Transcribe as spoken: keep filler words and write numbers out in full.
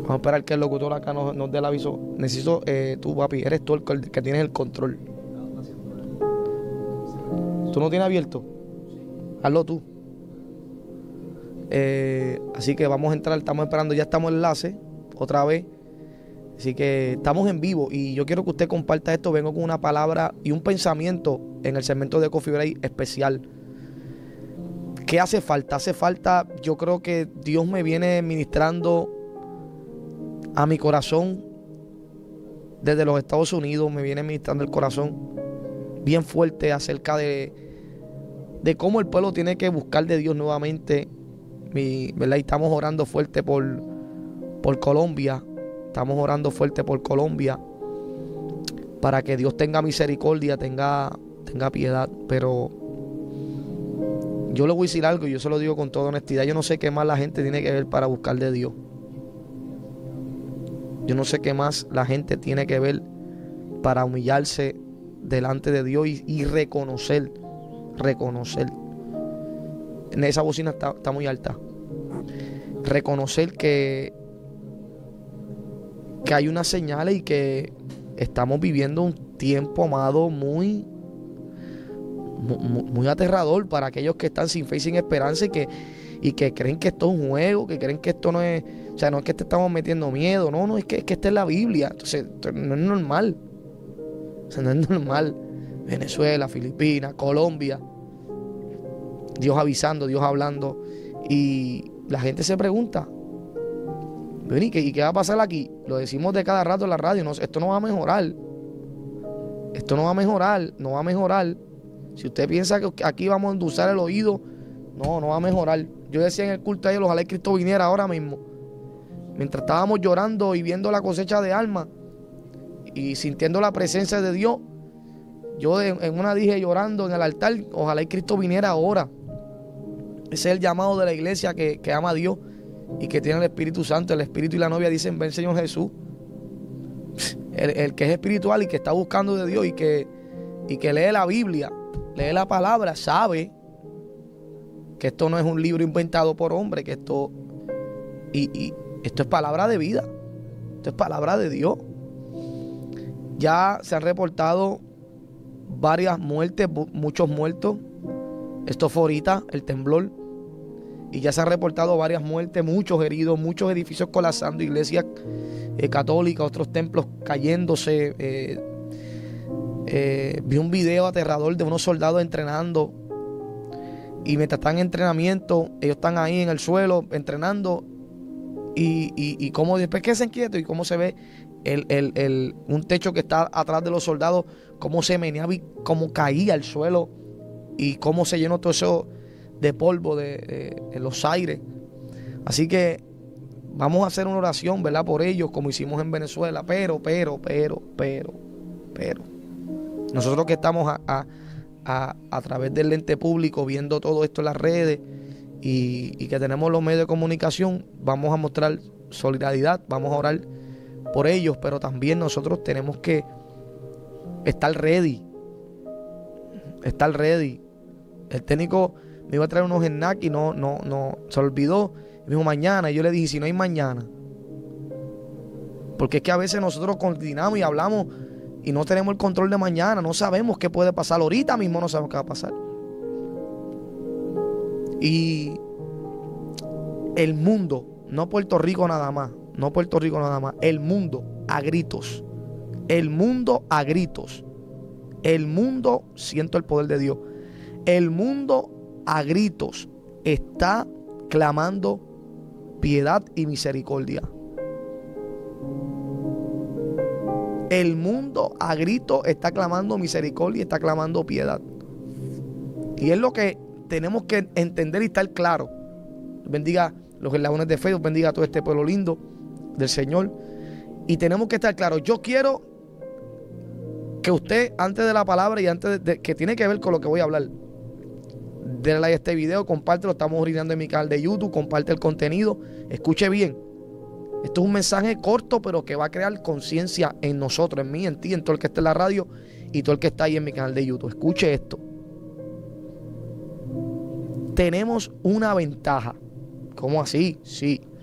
Vamos a esperar que el locutor acá nos, nos dé el aviso. Necesito, eh, tú papi, eres tú el que, que tienes el control. ¿Tú no tienes abierto? Hazlo tú. Eh, así que vamos a entrar, estamos esperando, ya estamos en enlace, otra vez. Así que estamos en vivo y yo quiero que usted comparta esto. Vengo con una palabra y un pensamiento en el segmento de Coffee Break especial. ¿Qué hace falta? Hace falta, yo creo que Dios me viene ministrando a mi corazón desde los Estados Unidos, me viene ministrando el corazón bien fuerte acerca de, de cómo el pueblo tiene que buscar de Dios nuevamente. Mi, ¿verdad? Y estamos orando fuerte por, por Colombia. Estamos orando fuerte por Colombia para que Dios tenga misericordia, tenga, tenga piedad. Pero yo le voy a decir algo y yo se lo digo con toda honestidad. Yo no sé qué más la gente tiene que ver para buscar de Dios. Yo no sé qué más la gente tiene que ver para humillarse delante de Dios y, y reconocer, reconocer. Esa bocina está, está muy alta. Reconocer que, que hay unas señales y que estamos viviendo un tiempo, amado, muy, muy, muy aterrador para aquellos que están sin fe y sin esperanza y que, y que creen que esto es un juego, que creen que esto no es, o sea, no es que te estamos metiendo miedo, no, no, es que, es que esta es la Biblia. Entonces, no es normal. O sea, no es normal. Venezuela, Filipinas, Colombia. Dios avisando, Dios hablando. Y la gente se pregunta, ¿y qué, ¿y qué va a pasar aquí? Lo decimos de cada rato en la radio. No, esto no va a mejorar. Esto no va a mejorar. No va a mejorar. Si usted piensa que aquí vamos a endulzar el oído, no, no va a mejorar. Yo decía en el culto ayer, ojalá el Cristo viniera ahora mismo. Mientras estábamos llorando y viendo la cosecha de almas y sintiendo la presencia de Dios, yo en, en una dije llorando en el altar, ojalá el Cristo viniera ahora. Ese es el llamado de la iglesia que, que ama a Dios y que tiene el Espíritu Santo. El Espíritu y la novia dicen, ven Señor Jesús. El, el que es espiritual y que está buscando de Dios y que, y que lee la Biblia, lee la palabra, sabe que esto no es un libro inventado por hombre, que esto, y, y esto es palabra de vida, esto es palabra de Dios. Ya se han reportado varias muertes, muchos muertos. Esto fue ahorita, el temblor. Y ya se han reportado varias muertes, muchos heridos, muchos edificios colapsando, iglesias eh, católicas, otros templos cayéndose. Eh, eh, vi un video aterrador de unos soldados entrenando. Y mientras están en entrenamiento, ellos están ahí en el suelo entrenando. Y, y, y cómo después que se quietos y cómo se ve el, el, el, un techo que está atrás de los soldados, cómo se meneaba y cómo caía al suelo. Y cómo se llenó todo eso de polvo de, de, de los aires. Así que vamos a hacer una oración, ¿verdad? Por ellos, como hicimos en Venezuela. Pero, pero, pero, pero, pero. Nosotros que estamos a, a, a, a través del ente público viendo todo esto en las redes y, y que tenemos los medios de comunicación, vamos a mostrar solidaridad, vamos a orar por ellos, pero también nosotros tenemos que estar ready. Estar ready. El técnico me iba a traer unos snacks y no, no, no, se olvidó. Me dijo mañana. Y yo le dije, si no hay mañana. Porque es que a veces nosotros coordinamos y hablamos y no tenemos el control de mañana. No sabemos qué puede pasar. Ahorita mismo no sabemos qué va a pasar. Y el mundo, no Puerto Rico nada más, no Puerto Rico nada más, el mundo a gritos. El mundo a gritos. El mundo, siento el poder de Dios. El mundo a gritos está clamando piedad y misericordia. El mundo a gritos está clamando misericordia y está clamando piedad. Y es lo que tenemos que entender y estar claro. Bendiga los eslabones de fe, bendiga a todo este pueblo lindo del Señor. Y tenemos que estar claros. Yo quiero que usted, antes de la palabra y antes de, de que tiene que ver con lo que voy a hablar, denle like a este video, compártelo. Estamos orinando en mi canal de YouTube. Comparte el contenido. Escuche bien. Esto es un mensaje corto, pero que va a crear conciencia en nosotros, en mí, en ti, en todo el que esté en la radio y todo el que está ahí en mi canal de YouTube. Escuche esto. Tenemos una ventaja. ¿Cómo así? Sí.